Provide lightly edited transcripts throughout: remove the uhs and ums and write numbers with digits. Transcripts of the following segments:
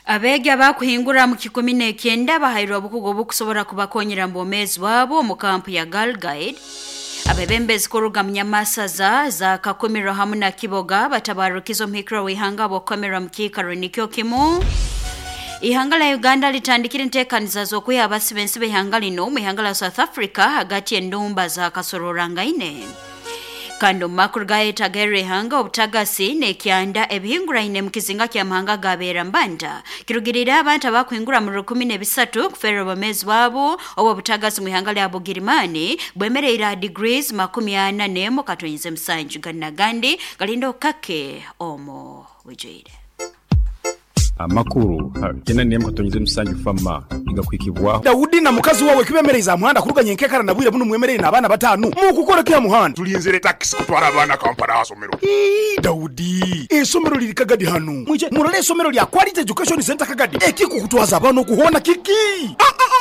Abegi abakuhingura mu 19 bahayirwa obukugu obukusobora kubakonyera mbomezi wabo mu kampu ya Girl Guide. Abebembezi kuruga mnyamasaza za Kakumiro hamu na Kiboga batabarukizo mhikro wihanga bokomera mkikaro nikyo kimu. Ihanga la Uganda litandikira ntekaniza z'okuya abasibensi b'ihanga lino mu ihanga la South Africa hagati endumba za Kasororangine. Kando makuru tagare hanga obutagasi nekyanda ebihinguraine mu kizinga kya mahanga gabera mbanda kirugirira abantu abakwingura mu 13 kufera bamezi wabo obutagasi mu ihanga lya Bugirimani bwemerera degrees 40 mu katonyeze msanju ganagandi galindo kake omo wejide amakuru kena niye mukatonyeze msanju fama ingakwikibwa Daudi na mukazi wawe kibemereza muhanda kuruganye nkekara nabwire buno mwemerere nabana batanu mu kukora kya muhanda tulinzere taxi kutwara abana kampara hasomero Daudi esomero liri Kagadi hano mwije murole esomero lya Quality Education Center Kagadi ekiko kutwaza abana kuhona kiki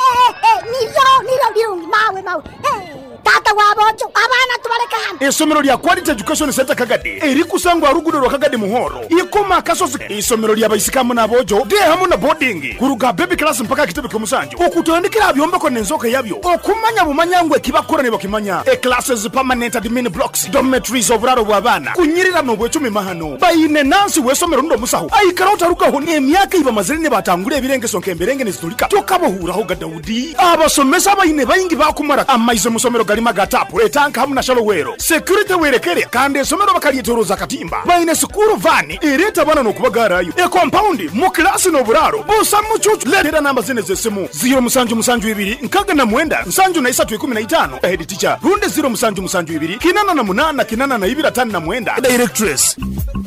niro mawe tata wabojo abana tubareka hano esomero lya Quality Education Center Kagadi eri kusangwa rugudo rwa Kagadi muhoro ikoma kasozi esomero lya bayisikamu nabojo de hamu na boarding kuruga baby class mpaka kitebe kyomusanju okutondekera abyomba ko nenzoka yabyo okumanya bumanyangwe kibakora ne bakimanya classes permanent admin blocks dormitories oburaro bw'abana kunyirira no bwecumi mahano bayine nansi wesomero ndo musaho ayikarota rukaho emyaka iba mazirine batangure ebirengeso nkemberenge nezitulika tokabohuraho Daudi abasomesa abayine bayingi bakumara amaize musomero galima gatapu etanka hamu na shalowero security werekere kandi esomero bakaliyetoroza katimba bayine school van ireta bana no kubagarayo compound mu class no buraro busa mucucu letera namba zine zesimu 0 nkaga na mwenda nsanju na 315 head teacher runde 0 kinana na munana kinana na 2 na mwenda directress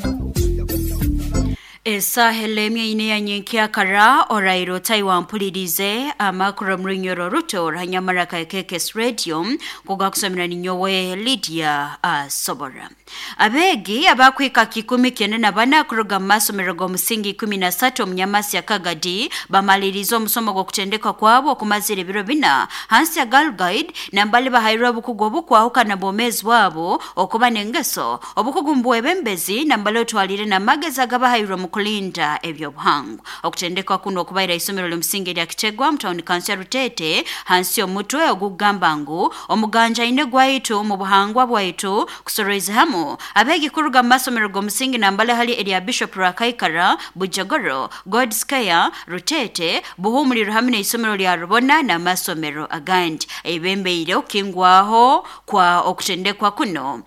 Esa helemye ine ya nyenkia kara orairo Taiwan pulirize amakuru mrinyoro ruto ranyamaraka KKS radio kuga kusomera ninyowe Lydia Sobora abegi abakwika 19 na bana kuruga masomero go musingi 13 mnyamasi ya Kagadi bamalirizo musomo go kutendeka kwabo kumazire biro bina hansi ya Girl Guide nambali bahayirwa bukugu obukwahuka na bomezi wabo okuba nengeso obukugu mbwebembezi nambali otwalire na mageza gabahayirwa kulinda ebyobuhangu okutendeka kuno okubaira isomero ly'omusingi lya Kitegwa mtawuni kansi ya Rutete hansi omutwe ogugambangu omuganja ine gwaitu mu buhangwa bwaitu kusoroize hamu abegi kuruga masomero g'omusingi nambale hali elia Bishop Rakaikara Bujagoro Godskaya Rutete buhumuliro hamwe isomero lya Rubona na masomero agandi ebembeire okingwaho kwa okutendekwa kuno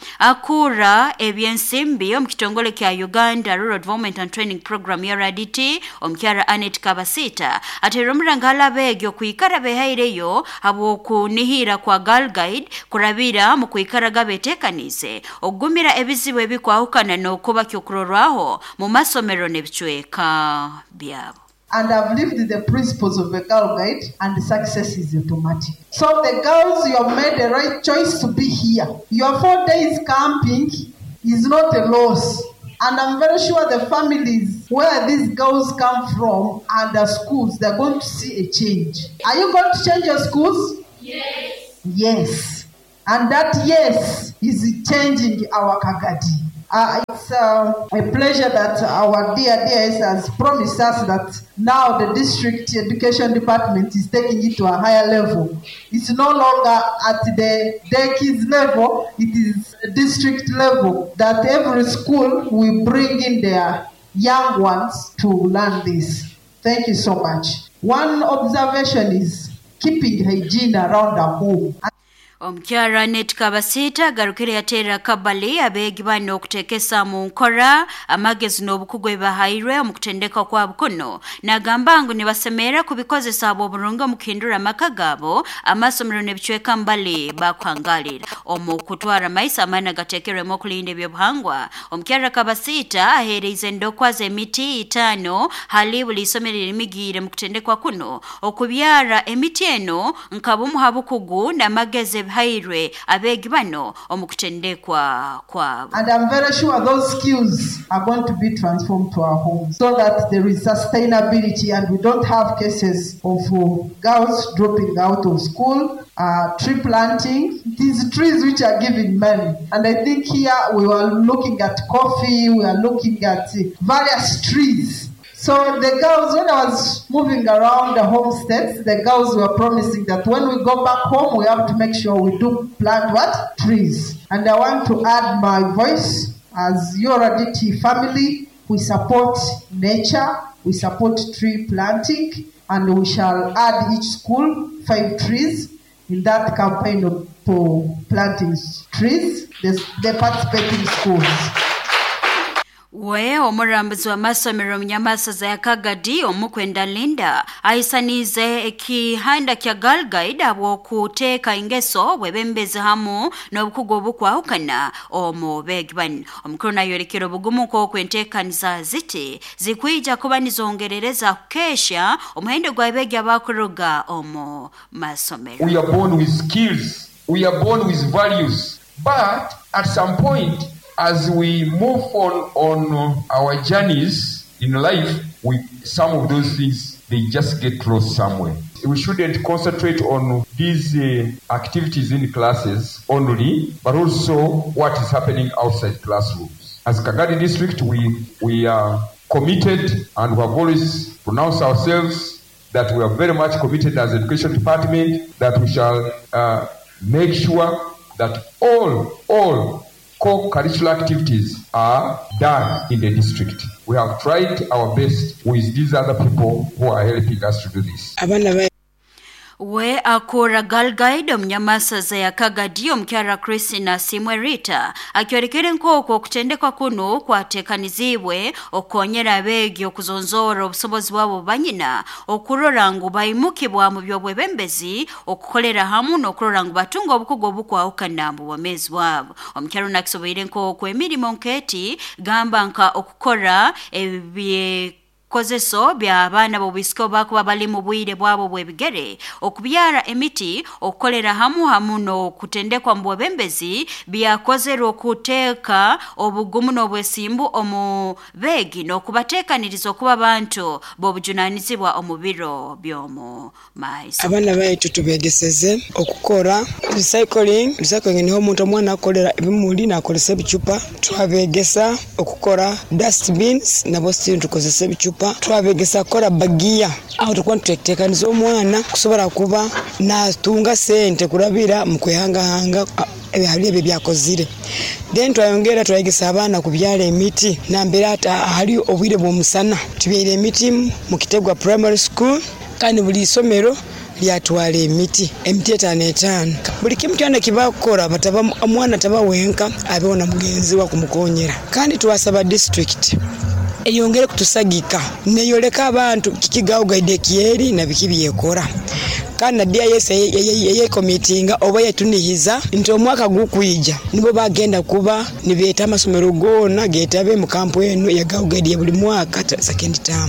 akura ebyensimbi omukitongole kya Uganda Rural Development and Training Program ya RDT omkyara Anet Kabasita ateromurangala begyo kuikara behaireyo abo kunihira kwa Girl Guide kurabira mu kuikara gabetekanize ogumira ebizibu ebikwahukana n'okuba kyokurorwaho mu masomero nebichweka byabo. And I've lived the principles of the Girl Guide, and the success is automatic. So the girls, you have made the right choice to be here. Your 4 days camping is not a loss. And I'm very sure the families where these girls come from and the schools, they're going to see a change. Are you going to change your schools? Yes. Yes. And that yes is changing our Kagadi. It's a pleasure that our dear has promised us that now the district education department is taking it to a higher level. It's no longer at the day kids level, it is a district level that every school will bring in their young ones to learn this. Thank you so much. One observation is keeping hygiene around the home. Omkyara Net Kabasita garukire yatera kabali abegi bano okutekesa mu nkora amagezi n'obukugwe bahayirwe omukutendeka kwa bukono nagambangu ne basemera kubikozesa abo burunga mukindura makagabo amasomero ne bichweka mbali bakwangalira omukutwara maisa amana gatekerwe mu kulinda ebyobuhangwa omkyara Kabasita ahereze ndokwaze emiti 5 hali buli somero limigire mukutendekwa kuno okubyara emiti eno nkabumu habukugu na magezi hairwe abegi bano omukutendekwa kwabo. And I'm very sure those skills are going to be transformed to our homes so that there is sustainability and we don't have cases of girls dropping out of school, tree planting. These trees which are giving money. And I think here we were looking at coffee, we are looking at various trees. So the girls, when I was moving around the homesteads, the girls were promising that when we go back home, we have to make sure we do plant what? Trees. And I want to add my voice as Yoraditi family. We support nature, we support tree planting, and we shall add each school 5 trees in that campaign for planting trees, the participating schools. We omurambuzi wa masomero Munyamasaza ya Kagadi omukwenda Linda aisanize ekihanda kya Girl Guide abokuteeka ingeso webembeze hamu n'obukugu obukwawukana omubegban omukulu nayorekera obugumu kw'okwenteekaniza ziti zikwija kuba nizongerereza kukesha omuhendo gw'abegi abakuruga omu masomero. We are born with skills, we are born with values, but at some point as we move on our journeys in life, some of those things, they just get lost somewhere. We shouldn't concentrate on these activities in classes only, but also what is happening outside classrooms. As Kagadi District, we are committed, and we have always pronounced ourselves that we are very much committed as Education Department, that we shall make sure that all co-curricular activities are done in the district. We have tried our best with these other people who are helping us to do this. We akora Girl Guide Munyamasaza ya Kagadi omukyala Christina Simwerita akyorekere nkoko okutendekwa kuno kwatekanizibwe okonyera abegi okuzonzora obusobozi bwabo banyina okurora ngu bayimukibwa mu byobwebembezi okukolera hamu n'okurora ngu batunga obukugu obukwawukana mu bwomezi bwabo. Omukyala nakisoboire nkoko emirimo nketi gamba nka okukora kozeso bya abana bobisiko bakuba bali mu bwire bwabo bwebigere okubyara emiti okukolera hamu no kutendekwa mu bwebembezi byakozera okuteeka obugumu n'obwesimbu omu begi n'okubateekaniriza okuba bantu b'obujunanizibwa omubiro byomu maiso. Abana baitu tubegeseze okukora recycling niho omuntu omwana akolera ebimuli n'akolesa ebicupa twabegesa okukora dustbins nabo sintu tukozesa ebicupa twabegesa kora bagia aho tutekaniza omwana kusobora kuba natunga sente kurabira mu kwehangahanga ebyo byakozire. Then twayongera twayegesa abana kubyala emiti nambere ata hali obwire bw'omusana tubyala emiti mu Kitegwa Primary School kandi buli somero lyatwala emiti 5 buli kimu kyonna kibakora bataba omwana tabawenka abeona mugenzi wa kumukonyera kandi twasaba district eyongere kutusagika neyoleka abantu kikigawugaide kieri na bikibyekora kana dia yeye committinga oba yatunihiza nti omwaka gukwija nibo bagenda kuba nibeta amasomero gona getabe mu kampu eno yagawugaide buli mwaka second term.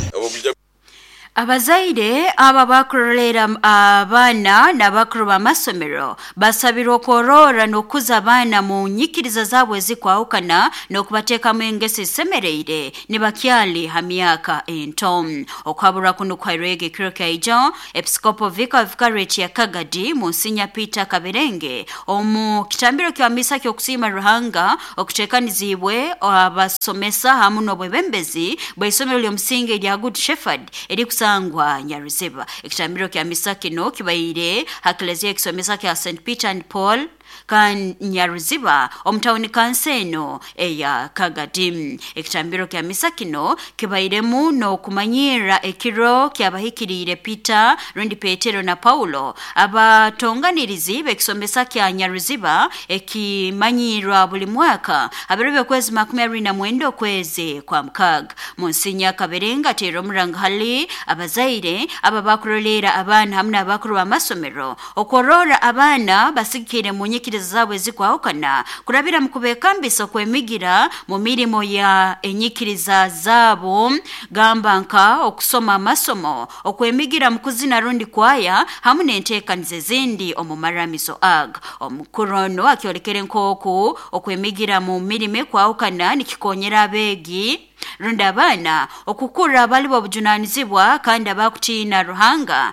Abazaire aba bakurolera abana n'abakuru b'amasomero basabira okorora n'okuza abana mu nyikiriza zaabwe zikwawukana n'okubateekamu engesi semereire ne bakyali ha myaka ento. Okwabura kuno kwa Irege Kirokaijo Episcopal Vicar of Courage ya Kagadi Monsignor Peter Kaberenge omu kitambiro kya misa ky'okusiima Ruhanga okuteekanizibwe abasomesa hamu n'obwebembezi bw'essomero ly'omusingi erya Good Shepherd sangwa Nyaruziba. Ekitambiro kya misa kino kibaire hakelezia ekisomesa kya St. Peter and Paul kan Nyaruziba omutawuni kanseno eya Kagadi. Ekitambiro kya misa kino kibairemu n'okumanyira ekiro kyabahikirire Peter Rundi Petero na Paulo abatonganirizi b'ekisomesa kya Nyaruziba ekimanyirwa buli mwaka abirobye kwezi 29 kwezi kwa Mkaga. Monsinya Kaberenga tero Muranghali abazaire ababakurolera abana hamwe n'abakuru b'amasomero okorora abana basikire mu nyikiriza zaabwe zikwawukana kurabira mu kubekambisa kwemigira mu mirimo ya enyikiriza zaabo gamba nka okusoma amasomo okwemigira mu kuzina rundi kwaya hamwe n'enteekaniza ezindi omu maramizo ag. Omukurono akyolekere nk'oku okwemigira mu mirimo kwawukana nikikonyera abegi rundi abana okukura bali b'obujunanizibwa kandi abakutiina Ruhanga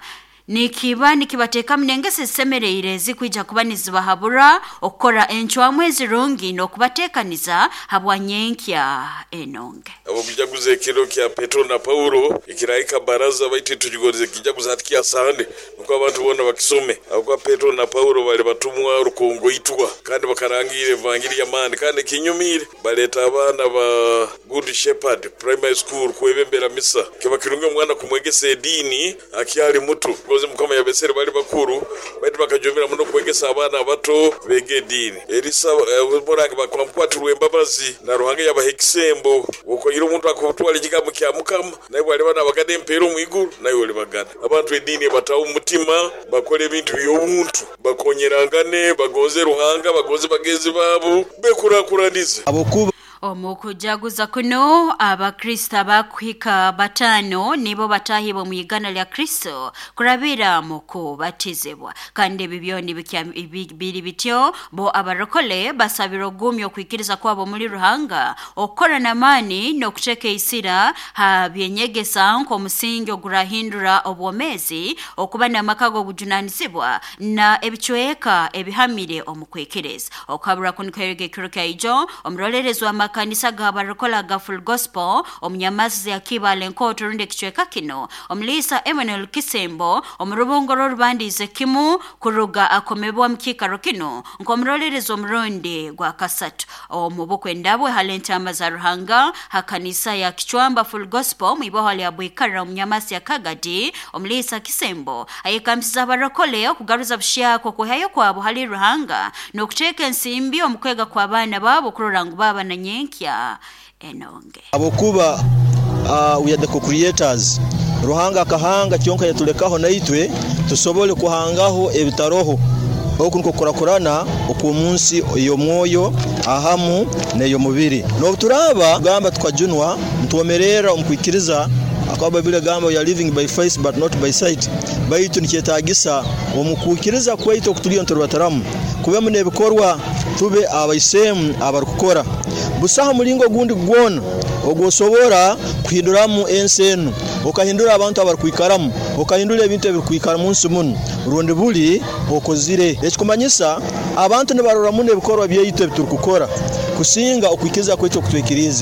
nikibateeka munengese semereire zikwijja kubanizibwa habura okukora enchwamu ezirungi n'okubateekaniza habwanyenkya enonge abokujaguza ekiro kya Petro na Paulo ikiraika baraza baite tujigoze kijaguza atikia sande nuko abantu bona bakisome abakwa Petro na Paulo bali batumwa rukongo itwa kandi bakarangire evangeli ya mani kandi kinyumire baleta abana ba Good Shepherd Primary School kwebembera misa kibakirunge mwana kumwegese edini akiali mutu koze mukama ya besere bali bakuru bati bakajomera muno kwegesa abana abato bege edini elisa murangi bakwamkwatulwe embabazi na ruhange yabahekisembo uko yiro umuntu akutwala ikigamu kya mukama naye bali bana bagade mpero mwiguru naye oli bagana abantu edini batawu mutima bakole ebintu by'omuntu bakonyerangane bagoze ruhanga bagoze bagezi babo bekurakuranize abokuba omukujaguza kuno abakrista abakwika batano nibo batahibo mu igana lya Kristo kurabira mu kubatizibwa kandi bibyoni biri bityo bo abarokole basabira ogumyo kwikiriza kwabo muri ruhanga okora namani no kucheka isira habyenyegesa nko musingi ogurahindura obwomezi okubana makago bujunanizibwa na ebichweka ebihamire omukwekereza okabura kunikwerege kiruka ijo omrolelezwa kanisa gabarokola ga Full Gospel omunyamazi akibale nkoto runde kichweka kino omlisa Emmanuel Kisembo omurubongoro rubandize kimu kuruga akomebwa mkikaro kino nkomrolerezo mronde gwa kasatu omubukwe ndabwe halenta amazaruhanga hakanisa ya kichwamba Full Gospel mwibohali ya bwikara omunyamazi ya Kagadi omlisa Kisembo ayekamsiza barokole okugaruza bushiyako kuhayo kwabo hali ruhanga nokuteka ensimbi omukwega kwa bana babo kurorangu baba na nyenkya enonge abokuba we are the co-creators ruhanga kahanga kyonka yatulekaho naitwe tusobole kuhangaho ebitaroho okunuko korakorana okumunsi iyo mwoyo ahamu neyo mubiri no turaba gamba tukajunwa ntuomerera umkwikiriza akaba bile gamba we are living by faith but not by sight baitu nikyetagisa omukukiriza kwaito kutuliyo ntorwataramu kube mune bikorwa tube abayisemu abarukukora busaha mulingo gundi gwona ogosobora kuhinduramu ensenu okahindura abantu abarukwikaramu okahindura ebintu ebikwikara munsi muno rundi buli okozire ekikumanyisa abantu ne barora mune bikorwa byeyito biturukukora kusinga okwikiza kwecho kutwekirize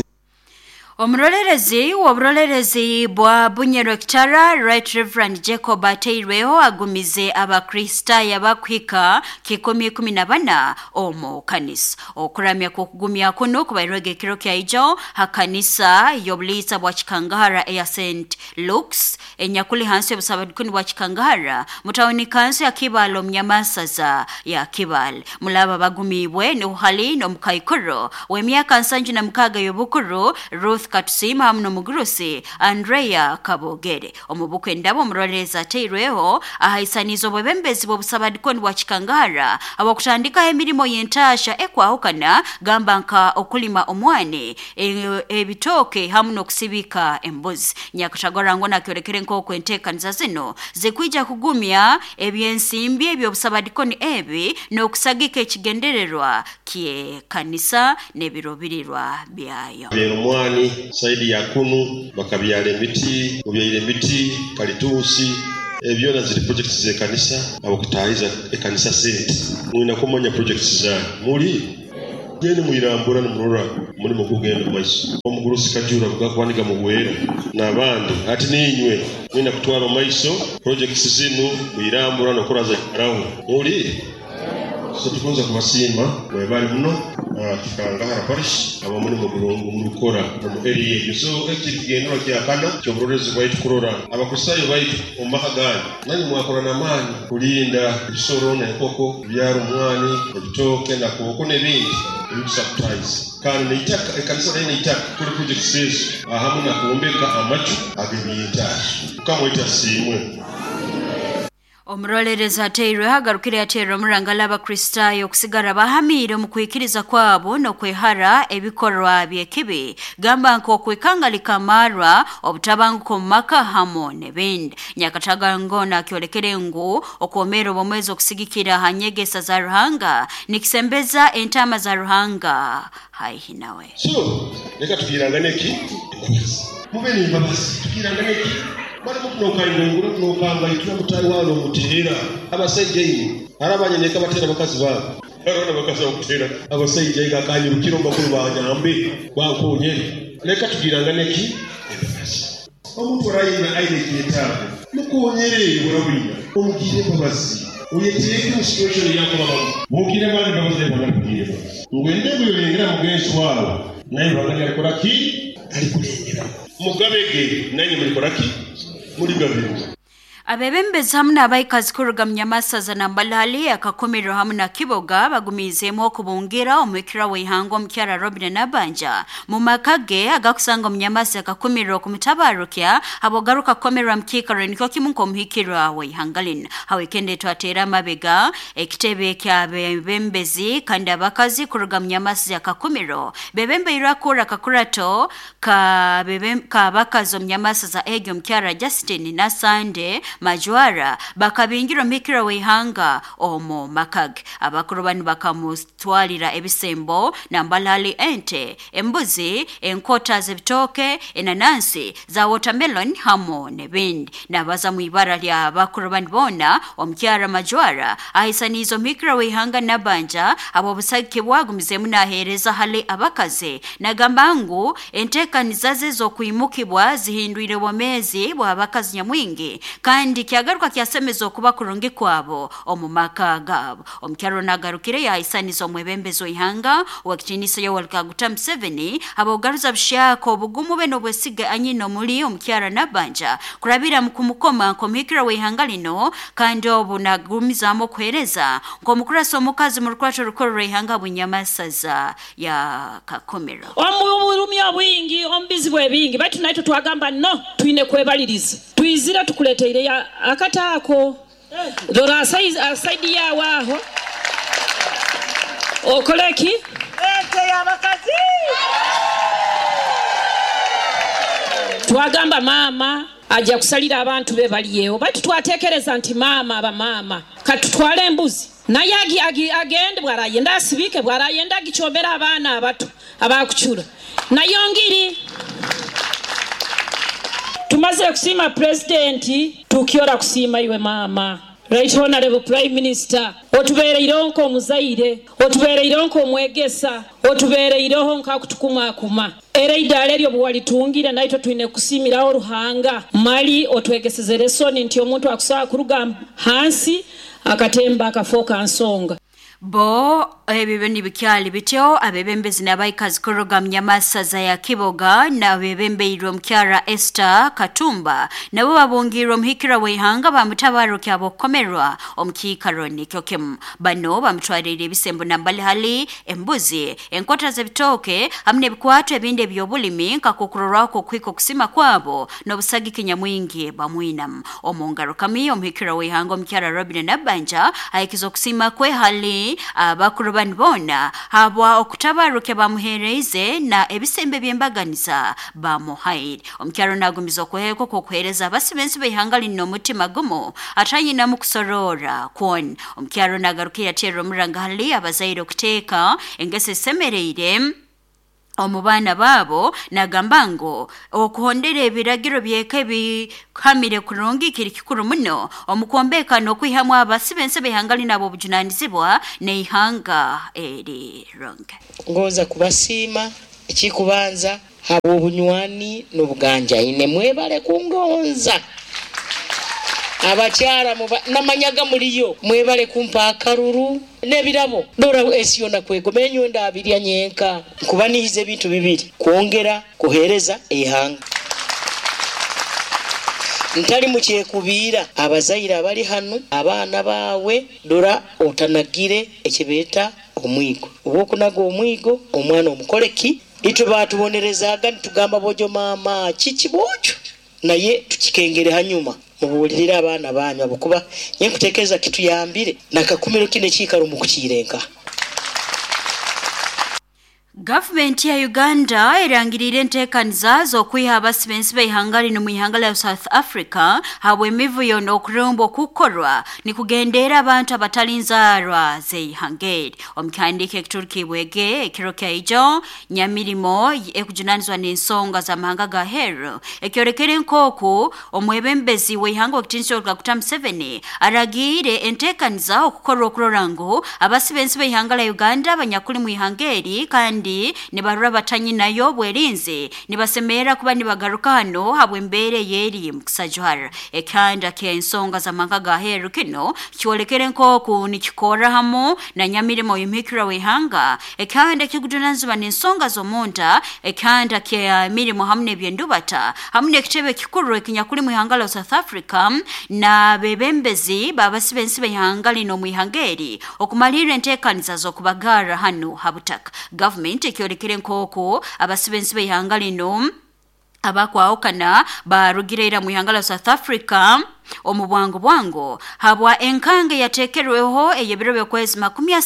Omurorerezi bwa Bunyero Kitara Right Reverend Jacob Ateirweho agumize abakrista yabakwika kikumi 14 omu kanisa okuramya kugumya kuno kubairwege kiro kya ijo hakanisa yoblisa bwa Chikangara ya St Luke's enyakuli hansi busabadikuni bwa Chikangara mutawoni kansi ya Kibalo mnyamasaza ya Kibale mulaba bagumibwe no hali no mukaikoro wemyaka 76 yobukuru Ruth Katusima hamno mugurusi Andrea Kabogere omubukwe ndabo muroleza Ateirweho ahaisanizo bwebembezi bw'obusabadikoni bwa Chikangara abakutandika emirimo yentasha ekwahukana gamba nka okulima omwane ebitoke hamno kusibika embuzi nyakutagora ngona kyorekere nko kwentekaniza zino zikwija kugumya ebyensimbi ebyobusabadikoni ebi n'okusagika ekigendererwa kie kanisa nebirobirirwa byayo omwani saidi ya kunu bakabyala emiti obyayire emiti kalituusi ebyona ziri projects ze kanisa abokutayiza ekanisa sente mwina kumanya projects za muri gene mwirambura n'umurora muri mu kugenda maiso omugurusi kajura bugakwanika mu bwera nabandi ati ninywe mwina kutwara maiso projects zinu mwirambura no kuraza karaho muri so tukunza kubasimba bwebali muno Chikangara parish abamuri mu bulungu mu rukora mu area yo so ekigendo kyakana cyoburorezi bwaitu kurora abakusayo baitu omakagani nani mwakora namani kulinda bisoro na koko byaro mwani ebitoke na koko nebindi ebisaptize kandi nitaka ekanisa nitaka kuri project says ahamuna kuombeka amachu agibiyita kamwita simwe Omuroleleza Ateirwe hagarukire Ateirwe murangala abakristaayo okusigara bahamire mu kwikiriza kwabo n'okwehara ebikorwa by'ekibi gamba nko kwekangalika amarwa obutabanguko mu maka hamo n'ebindi nyakataga ngona kyolekere ngu okwomera obwomwezi okusigikira hanyegesa za ruhanga nikisembeza entama za ruhanga haihi nawe so leka tukirangane ki mube ni babasi tukirangane ki bali mukunokaingongura kunokanga itula mutali walo mutera abasajja ino arabanyeka batera bakazi babo arona bakazi okutera abasajja ika kanyirukiro bakuru banyambe bankonyere leka tugiranga neki omuntu rayina aile kietabu mukonyere burabunya omugire babazi uyeteke mu situation yako baba mugire bali babazi banakugire ngwende buyolengera mugenzi wabo naye baganya alikola ki alikulengera mugabege naye mulikola ki muri gabege abebembezi hamwe n'abayikazi kuruga mu Nyamasaza na Mbalali akakomero hamwe na Kiboga bagumizemo okubungira omwikira w'ihanga omukyala Robin Nabanja mu makage agakusanga mu Nyamasa akakomero ku mutabarukya abogaruka komero mukikaro niko kimunko muhikirwa w'ihangalin hawekende twatera mabega ekitebe kya bebembezi kandi abakazi kuruga mu Nyamasa akakomero bebembe irakura kakurato ka bakazi mu Nyamasaza egyo mukyala Justin na Sande Majwara bakabingira mikira w'ihanga omo makag abakurubani bakamutwalira ebisembo na Mbalali ente embuzi enkota zebitoke enanansi za watermelon hamo nebindi nabaza mu ibara lya abakurubani bona omukyara Majwara ahisanizo mikira w'ihanga Nabanja abo busake bwagumizemu nahereza hali abakaze nagambangu entekaniza zo kuyimukibwa zihindwire bomezi bwa abakazi nyamwingi kandi kyagaruka kyasemezo kuba kurungi kwabo omumaka gabo omukyaro nagarukire yahisanizo mwebembezo ihanga wakitinisa yo walkaguta Museveni abogaruza bishako obugumu beno bwesiga anyino muri omukyara Nabanja kurabira mukumukoma komikira w'ihanga lino kandi obunagumizamo kwereza ngo mukurasa omukazi mu rukwato rukoro ihanga bunyamasaza ya kakomero omurumya bwingi ombizi bwebingi bati naito twagamba no twine kwebaliriza tuyizira tukuleteire ya akatako dora saidi ya waho okoleki ete ya bakazi twagamba mama ajja kusalira abantu be baliyeho bati twatekereza nti mama abamama katutwale embuzi naye agende bwaraye ndasibike bwaraye ndagichobera abana abato abakuchura nayongiri tumaze kusima president tukiora kusima iwe mama Right Honorable Prime Minister otubere ironko omuzaire otubere ironko omwegesa otubere ironko kutukuma kuma era idale lyo bwalitungire naito twine kusimira oruhanga mali otwegeseze lesoni nti omuntu akusaba kuruga hansi akatemba akafoka ansonga bo ebibeni bikyali bityo abebembezi n'abayikazi kuruga mu Nyamasaza ya Kiboga na bebembeirwo mukyara Esther Katumba nabo babungirwa muhikira w'ihanga bamutabaruka abokomerwa omukikaro nikyokem bano bamutwarira ebisembo na Mbalali embuzi enkota zebitoke amne bikwato ebinde byobulimi nkakukurorako kwiko kusima kwabo n'obusagike nyamwingi bamwinam omungaro kamiyo muhikira w'ihanga omukyara Robin Nabanja ayikizo kusima kwe hali abakurubani bona habwa okutabaruke bamuhereze na ebisembe byembaganiza bamuhaid omukyaro nagumiza okuheko kokuhereza abasibensi behanga lino mutima gumu atanyina mukusorora kwon omukyaro nagarukira tero muranga hali abazaire okuteeka engese semereire omubana babo nagambango okuhondera ebiragiro byeke bihamire kurungi kirikikuru muno omukombeka nokwihamu abasibense behangali nabo bujunanizibwa neihanga eri ronga ngoza kubasima ekikubanza habo obunywani n'obuganja ine mwebale kungonza abakyara namanyaga muliyo mwebale kumpa akaruru nebirabo dora esiyona kwegomenyo ndabirya nyenka kubanihize bintu bibiri kuongera kuhereza ehanga ntali mukiye kubira abazaira bali hano abana bawe dora otanagire ekibeta omwigo obokunaga omwigo omwana omukoleki ito batubonerezaga ntugamba bojo mama kikibojo naye tukikengere hanyuma mubulirira abana banyu abukuba nyenkutekereza kitu yambire nakakumiro kine kikaro mukukirenga Gavumenti ya Uganda erangirire enteekaniza z'okwiha abasibensi b'eihanga mu ihanga lya South Africa habwe emivuyo n'okurumba okukolwa ni kugendera abantu abatali nzarwa z'eihanga eri. Omukihandiiko ekiturukibwege ekiro kyaijo nyamirimo ekujunanizibwa n'ensonga z'amahanga ga heru ekyorekere nk'oku omwebembezi w'eihanga okutinisa Dr. Museveni aragiire enteekaniza okukolwa okurora ngu abasibensi b'eihanga lya Uganda abanyakuli mu ihanga eri kandi ne barura batanyi nayo bwerinze ne basemera kuba ne bagaruka hano habwe mbere yeri mukisajwara ekanda ky'ensonga z'amahanga ga heru kino kyolekere nk'oku nikikora hamo na nyamirimo y'emikira w'eihanga ekanda kigudunanizibwa n'ensonga z'omuntu ekanda ky'emirimo hamwe n'ebyendubata hamwe n'ekitebe kikuru ekinyakuli mu ihanga lya South Africa na bebembezi babasibensi b'eihanga lino mu ihanga eri okumalira enteekaniza z'okubagara hano habutaka. Government ekyorekere nk'oku abasibensi b'eihanga lino abakwawukana barugireera mu ihanga lya South Africa omubwango habwa enkange yatekerweho eyebiro by'okwezi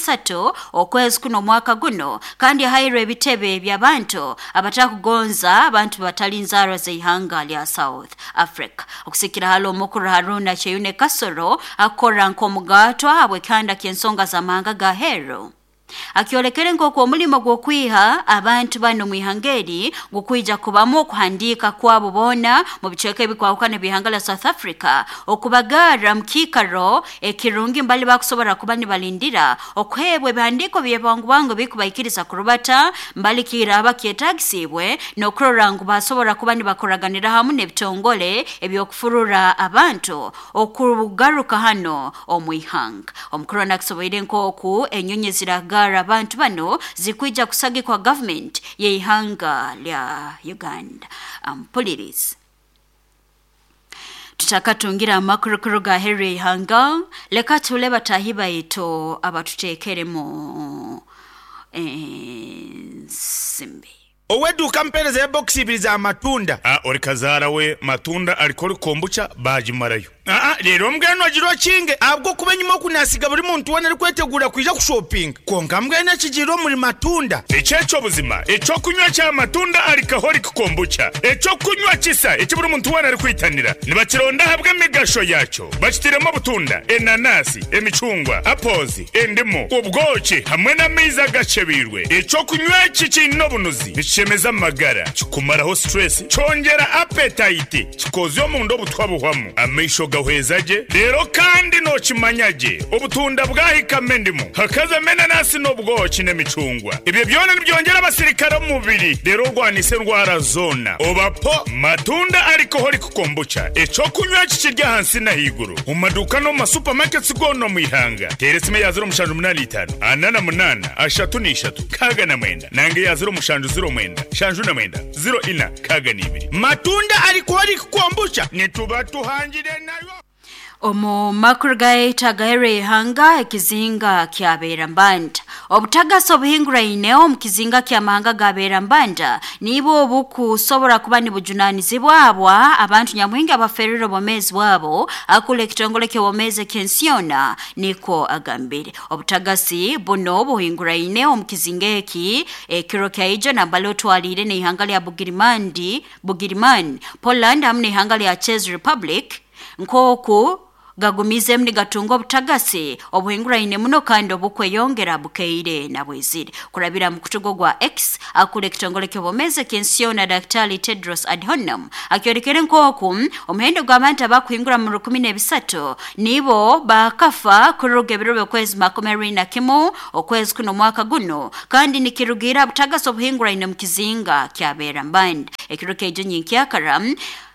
30 okwezi kuno mwaka guno kandi hairwe ebitebe by'abantu abatakugonza abantu batali nzarwa z'eihanga lya South Africa. Okusikira halo omukuru Haruna Cheyune Kasoro akora nk'omugatwa habwe kanda ky'ensonga z'amahanga ga heru akiolekere nk'oku omulimo gw'okwiha abantu bano mu ihanga eri gukwija kubamu okuhandiika kwabo bona mu bicweka ebikwawukana by'eihanga lya South Africa okubagara mu kiikaro ekirungi mbali bakusobora kuba ne balindira okuhebwa ebihandiiko by'ebwangu bikubaikiriza kurubata mbali kiraba kyetagisibwe n'okurora ngu basobora kuba ne bakoraganira hamu n'ebitongole ebyokufurura abantu okugaruka hano omu ihanga. Omukuru nakusoboire nk'oku enyonyi ziraga abantu bano zikwija kusagikwa government y'eihanga lya Uganda. Mpuliriza tutakatungira amakuru ga heru y'eihanga leka tule batahi baitu abatutekeremu ensimbi. Oweduka mpereza ya boxi ibiri za matunda. Orikazara we matunda alikori kombucha bajimarayo. Rero mbwene wagirwa kinge abwo kuba nyuma kunasiga buri muntu wana ari kwetegura kwija ku shopping konga mbwene kigiro muri matunda icyeco buzima ico kunywa cya matunda alikahori kombucha ico kunywa kisa ico buri muntu wana ari kwitanira nibakironda habwe migasho yaco bakitiremo butunda enanasi emicungwa apozi endimo ubwoki hamwe na miza gacebirwe ico kunywa kikino bunuzi bicemeza amagara kikumaraho stress cyongera appetite kikozo mu ndo butwabuhwamo amisho gahwezaje rero kandi no kimanyage ubutunda bwahikame ndimo hakaza menanasi no bwoki n'emicungwa ibyo byone byongera abasirikare mu mubiri rero rwanise ndwara zona obapo matunda ariko hori kukombucha eco kunywa kikirya hansi na higuru mu maduka no ma supermarkets gono mu ihanga teresime ya 085 88 ashatu ni shatu kaga na mwenda nange ya 0 shanju na mwenda 0 kaga ni ibiri matunda ariko hori kukombucha nituba tuhangire nayo. Omu makuru gaita gahere hanga ekizinga kyabera mbanda obutagaso obuhingura ineo mu kizinga ky'amahanga gabera mbanda nibo obukusobora kuba ni bujunanizibwa abwa abantu nyamuhinga abaferero bomezi wabo akule kitongole ky'obomezi kensiona niko agambire obutagasi buno obuhingura ineo mu kizinga eki ekiro kyaijo na baloto alire ne ihanga lya Bugirimani Poland hamwe ihanga lya Czech Republic nkoku gagumize mni gatungo butagase obuhingura ine muno kandi obukweyongera bukeire na bwezire kurabira mu kutugo gwa X akule kitongole ky'obomeze kensiona Dr. Tedros Adhanom akyorekere nkoku omuhendo gw'abantu abakuhingura mu 13 nibo bakafa kuruge birube kwezi 21 okwezi kuno mwaka guno kandi nikirugira butagase obuhingura ine mu kizinga kyabera mbanda ekiruke ejo nyinkiyakara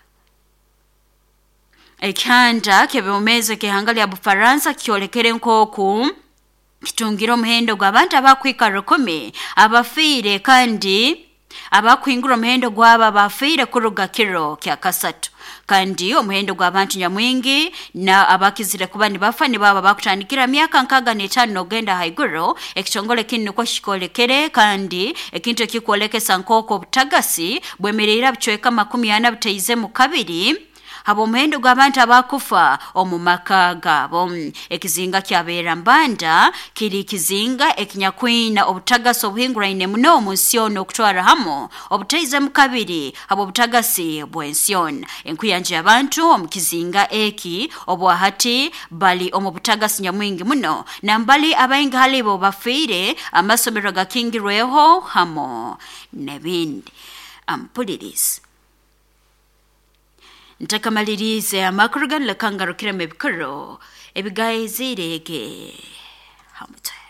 ekanda kebomeze kehanga lya Bufaransa kyolekere nkoku kitungira omuhendo gw'abantu abakwika 10 abafire kandi abakwingura omuhendo gw'aba bafire kuruga kiro kya kasatu kandi omuhendo gw'abantu nyamwingi na abakizire kuba ni bafani baba bakutandikira myaka 65 ogenda haiguro ekitongole kinno kwa shikolekere kandi ekintu ekikolekesa nkoko butagasi bwemerera buchweka 40 butaize mu kabiri abomuhendo gw'abantu abakufa omumaka gabo. Ekizinga kyabeera Mbanda kiri kizinga ekinyakwina obutagasi obuhinguraine muno mu nsi ono okutwara hamo obutaize mu kabiri abo butagasi bw'ensi ono. Enkuyanja y'abantu omu kizinga eki obwahati bali omu butagasi nyamwingi muno nambali abaingi halibo bafiire amasomero gakingirweho hamo nebindi. Ampuliriza ntakamalirize amakuru ganlekanga rukira mebikoro ebigayizirege hamutwe.